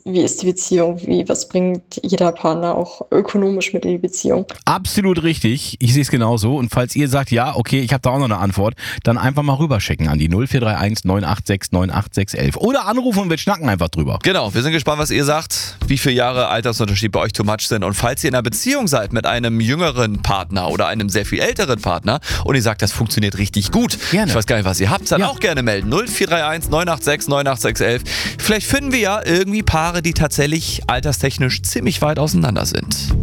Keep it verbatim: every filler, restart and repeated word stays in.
wie ist die Beziehung, wie was bringt jeder Partner auch ökonomisch mit in die Beziehung. Absolut richtig, ich sehe es genauso. Und falls ihr sagt, ja, okay, ich habe da auch noch eine Antwort, dann einfach mal rüberschicken an die null vier drei eins neun acht sechs neun acht sechs eins eins oder anrufen und wir schnacken einfach drüber. Genau, wir sind gespannt, was ihr sagt, wie viele Jahre Altersunterschied bei euch too much sind. Und falls ihr in einer Beziehung seid mit einem jüngeren Partner oder einem sehr viel älteren Partner und ihr sagt, das funktioniert richtig gut, Gerne. ich weiß gar nicht, was ihr habt, dann Ja. auch gerne melden. null vier drei eins neun acht sechs neun acht sechs eins eins. Vielleicht finden wir ja irgendwie Paare, die tatsächlich alterstechnisch ziemlich weit auseinander sind.